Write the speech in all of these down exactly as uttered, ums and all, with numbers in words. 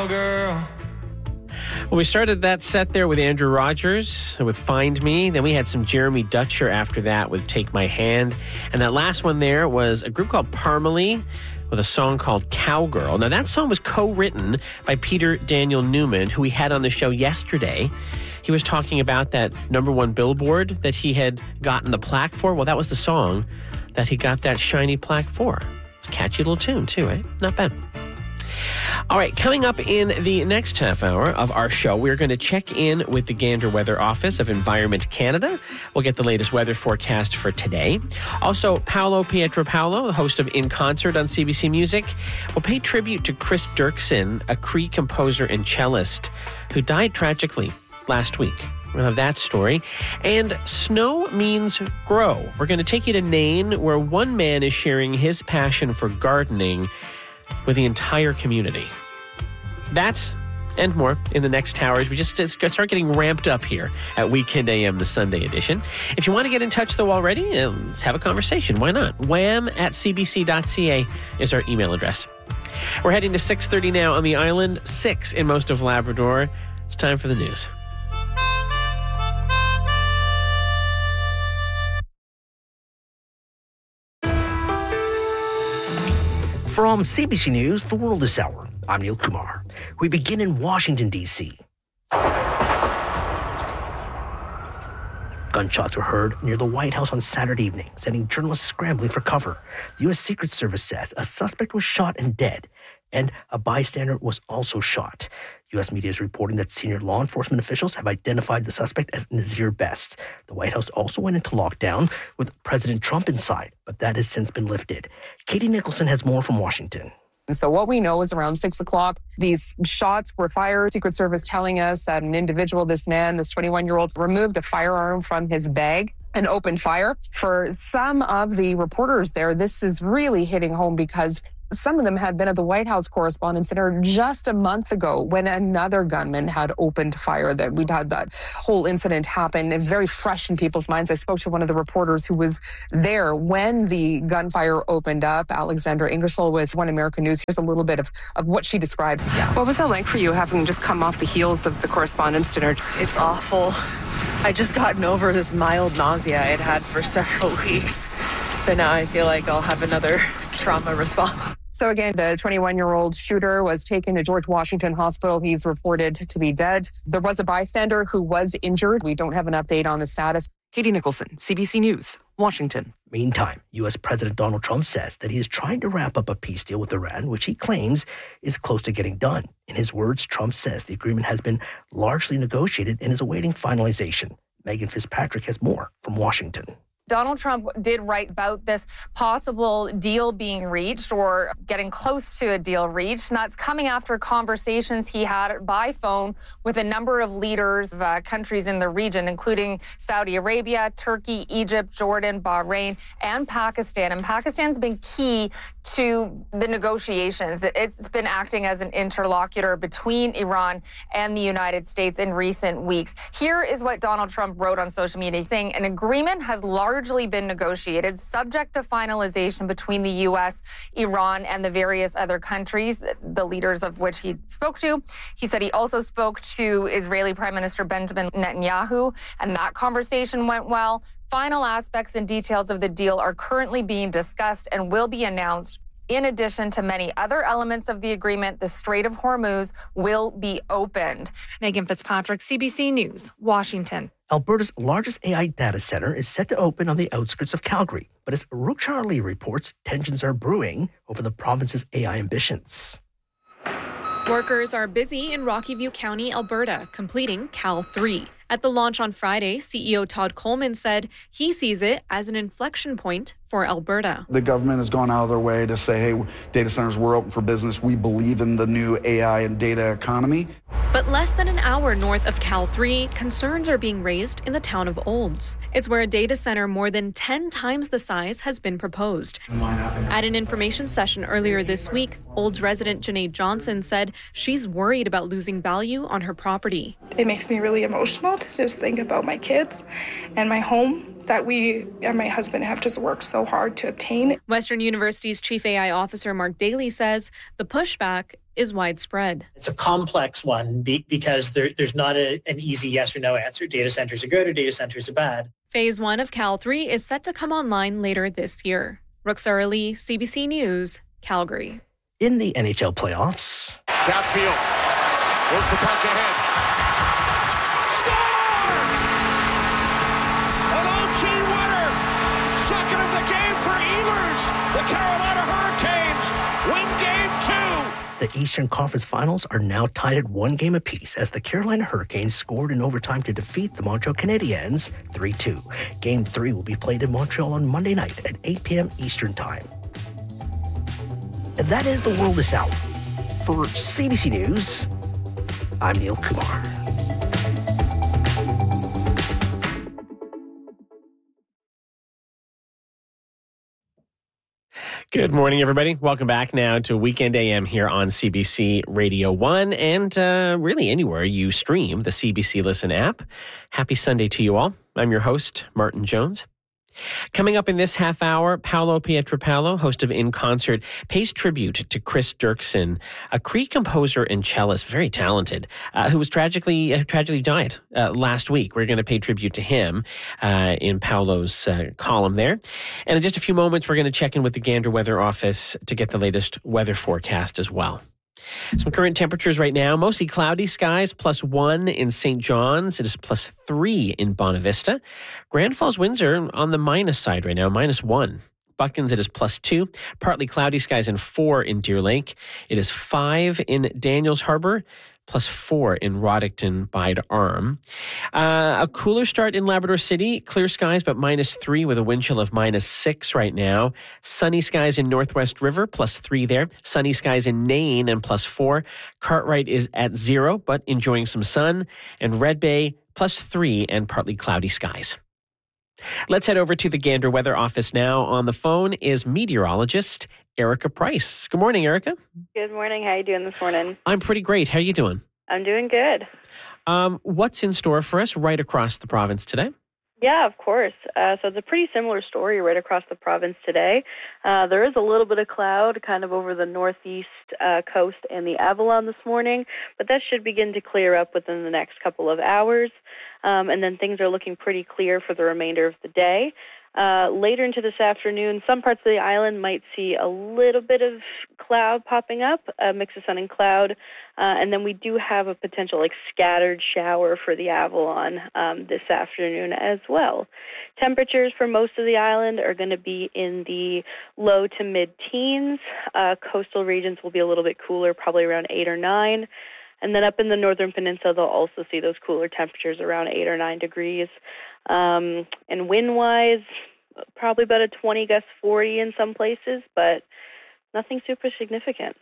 cowgirl. Well, we started that set there with Andrew Rogers with Find Me. Then we had some Jeremy Dutcher after that with Take My Hand. And that last one there was a group called Parmalee with a song called Cowgirl. Now, that song was co-written by Peter Daniel Newman, who we had on the show yesterday. He was talking about that number one Billboard that he had gotten the plaque for. Well, that was the song that he got that shiny plaque for. It's a catchy little tune, too, eh? Not bad. All right, coming up in the next half hour of our show, we're going to check in with the Gander Weather Office of Environment Canada. We'll get the latest weather forecast for today. Also, Paolo Pietropaulo, the host of In Concert on C B C Music, will pay tribute to Chris Dirksen, a Cree composer and cellist who died tragically last week. We'll have that story. And Snow Means Grow. We're going to take you to Nain, where one man is sharing his passion for gardening with the entire community. That's and more in the next hours. We just, just start getting ramped up here at Weekend A M, the Sunday edition. If you want to get in touch, though, already, uh, let's have a conversation. Why not? wham at c b c dot c a is our email address. We're heading to six thirty now on the island, six in most of Labrador. It's time for the news. From C B C News, The World This Hour, I'm Neil Kumar. We begin in Washington, D C Gunshots were heard near the White House on Saturday evening, sending journalists scrambling for cover. The U S Secret Service says a suspect was shot and dead, and a bystander was also shot. U S media is reporting that senior law enforcement officials have identified the suspect as Nazir Best. The White House also went into lockdown with President Trump inside, but that has since been lifted. Katie Nicholson has more from Washington. So what we know is around six o'clock, these shots were fired. Secret Service telling us that an individual, this man, this twenty-one-year-old, removed a firearm from his bag and opened fire. For some of the reporters there, this is really hitting home because some of them had been at the White House Correspondents' Center just a month ago when another gunman had opened fire. That we'd had that whole incident happen. It was very fresh in people's minds. I spoke to one of the reporters who was there when the gunfire opened up, Alexandra Ingersoll with One American News. Here's a little bit of, of what she described. Yeah. What was that like for you, having just come off the heels of the Correspondents' Dinner? It's awful. I just gotten over this mild nausea I'd had for several weeks. So now I feel like I'll have another trauma response. So again, the twenty-one-year-old shooter was taken to George Washington Hospital. He's reported to be dead. There was a bystander who was injured. We don't have an update on the status. Katie Nicholson, C B C News, Washington. Meantime, U S President Donald Trump says that he is trying to wrap up a peace deal with Iran, which he claims is close to getting done. In his words, Trump says the agreement has been largely negotiated and is awaiting finalization. Megan Fitzpatrick has more from Washington. Donald Trump did write about this possible deal being reached or getting close to a deal reached. And that's coming after conversations he had by phone with a number of leaders of uh, countries in the region, including Saudi Arabia, Turkey, Egypt, Jordan, Bahrain, and Pakistan. And Pakistan's been key to the negotiations. It's been acting as an interlocutor between Iran and the United States in recent weeks. Here is what Donald Trump wrote on social media, saying an agreement has largely been negotiated, subject to finalization between the U S, Iran, and the various other countries, the leaders of which he spoke to. He said he also spoke to Israeli Prime Minister Benjamin Netanyahu, and that conversation went well. Final aspects and details of the deal are currently being discussed and will be announced. In addition to many other elements of the agreement, the Strait of Hormuz will be opened. Megan Fitzpatrick, C B C News, Washington. Alberta's largest A I data center is set to open on the outskirts of Calgary. But as Rukshar Ali reports, tensions are brewing over the province's A I ambitions. Workers are busy in Rocky View County, Alberta, completing Cal three. At the launch on Friday, C E O Todd Coleman said he sees it as an inflection point for Alberta. The government has gone out of their way to say, hey, data centers, we're open for business. We believe in the new A I and data economy. But less than an hour north of Cal three, concerns are being raised in the town of Olds. It's where a data center more than ten times the size has been proposed. At an information session earlier this week, Olds resident Janae Johnson said she's worried about losing value on her property. It makes me really emotional to just think about my kids and my home that we and my husband have just worked so hard to obtain. Western University's Chief A I Officer Mark Daly says the pushback is widespread. It's a complex one be- because there, there's not a, an easy yes or no answer. Data centers are good or data centers are bad. Phase one of Cal three is set to come online later this year. Roxara Lee, C B C News, Calgary. In the N H L playoffs. Downfield. Goes the puck ahead. Score! An O T winner. Second of the game for Ehlers. The Carolina Hurricanes win game two. The Eastern Conference Finals are now tied at one game apiece as the Carolina Hurricanes scored in overtime to defeat the Montreal Canadiens three two. Game three will be played in Montreal on Monday night at eight p.m. Eastern Time. And that is The World is Out. For C B C News, I'm Neil Kumar. Good morning, everybody. Welcome back now to Weekend A M here on C B C Radio one and uh, really anywhere you stream the C B C Listen app. Happy Sunday to you all. I'm your host, Martin Jones. Coming up in this half hour, Paolo Pietropaolo, host of In Concert, pays tribute to Chris Dirksen, a Cree composer and cellist, very talented, uh, who was tragically uh, tragically died uh, last week. We're going to pay tribute to him uh, in Paolo's uh, column there. And in just a few moments, we're going to check in with the Gander Weather Office to get the latest weather forecast as well. Some current temperatures right now, mostly cloudy skies, plus one in Saint John's. It is plus three in Bonavista. Grand Falls, Windsor on the minus side right now, minus one. Buckins, it is plus two. Partly cloudy skies and four in Deer Lake. It is five in Daniels Harbor, plus four in Roddickton Bide Arm. Uh, a cooler start in Labrador City. Clear skies, but minus three with a wind chill of minus six right now. Sunny skies in Northwest River, plus three there. Sunny skies in Nain and plus four. Cartwright is at zero, but enjoying some sun. And Red Bay, plus three and partly cloudy skies. Let's head over to the Gander Weather Office now. On the phone is meteorologist Erica Price. Good morning, Erica. Good morning. How are you doing this morning? I'm pretty great. How are you doing? I'm doing good. Um, what's in store for us right across the province today? Yeah, of course. Uh, so it's a pretty similar story right across the province today. Uh, there is a little bit of cloud kind of over the northeast uh, coast and the Avalon this morning, but that should begin to clear up within the next couple of hours. Um, and then things are looking pretty clear for the remainder of the day. Uh, later into this afternoon, some parts of the island might see a little bit of cloud popping up, a mix of sun and cloud, uh, and then we do have a potential like scattered shower for the Avalon um, this afternoon as well. Temperatures for most of the island are going to be in the low to mid-teens. Uh, coastal regions will be a little bit cooler, probably around eight or nine. And then up in the northern peninsula, they'll also see those cooler temperatures around eight or nine degrees. Um, and wind-wise, probably about a twenty gust forty in some places, but nothing super significant.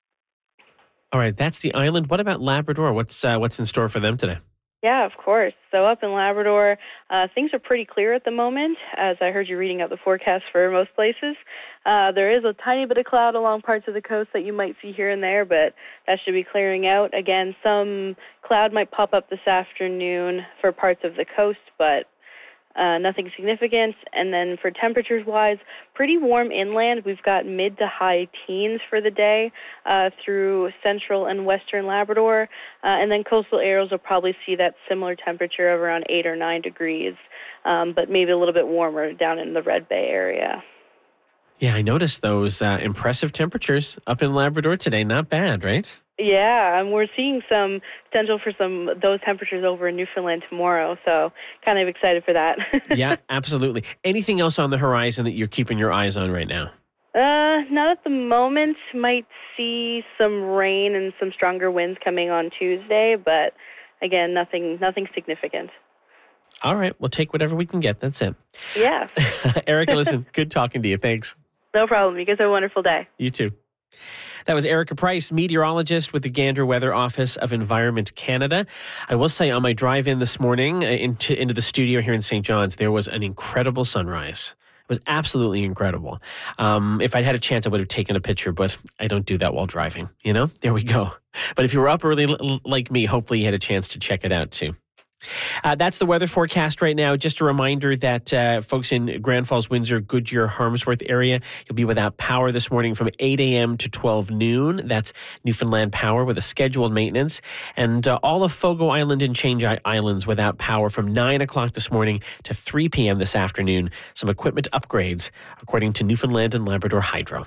All right, that's the island. What about Labrador? What's uh, what's in store for them today? Yeah, of course. So up in Labrador, uh, things are pretty clear at the moment, as I heard you reading out the forecast for most places. Uh, there is a tiny bit of cloud along parts of the coast that you might see here and there, but that should be clearing out. Again, some cloud might pop up this afternoon for parts of the coast, but Uh, nothing significant. And then for temperatures-wise, pretty warm inland. We've got mid to high teens for the day uh, through central and western Labrador. Uh, and then coastal areas will probably see that similar temperature of around eight or nine degrees, um, but maybe a little bit warmer down in the Red Bay area. Yeah, I noticed those uh, impressive temperatures up in Labrador today. Not bad, right? Yeah, and we're seeing some potential for some those temperatures over in Newfoundland tomorrow, so kind of excited for that. Yeah, absolutely. Anything else on the horizon that you're keeping your eyes on right now? Uh, not at the moment. Might see some rain and some stronger winds coming on Tuesday, but again, nothing nothing significant. All right, we'll take whatever we can get. That's it. Yeah. Erica, listen, good talking to you. Thanks. No problem. You guys have a wonderful day. You too. That was Erica Price, meteorologist with the Gander Weather Office of Environment Canada. I will say on my drive in this morning into, into the studio here in Saint John's, there was an incredible sunrise. It was absolutely incredible. Um, if I'd had a chance, I would have taken a picture, but I don't do that while driving. You know, there we go. But if you were up early l- like me, hopefully you had a chance to check it out too. Uh, that's the weather forecast right now. Just a reminder that uh, folks in Grand Falls, Windsor, Goodyear, Harmsworth area, you'll be without power this morning from eight a.m. to twelve noon. That's Newfoundland Power with a scheduled maintenance. And uh, all of Fogo Island and Change Islands without power from nine o'clock this morning to three p.m. this afternoon. Some equipment upgrades, according to Newfoundland and Labrador Hydro.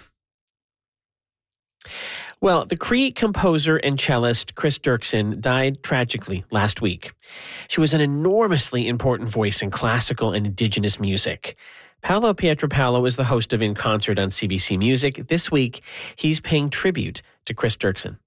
Well, the Cree composer and cellist Chris Dirksen died tragically last week. She was an enormously important voice in classical and Indigenous music. Paolo Pietropalo is the host of In Concert on C B C Music. This week, he's paying tribute to Chris Dirksen.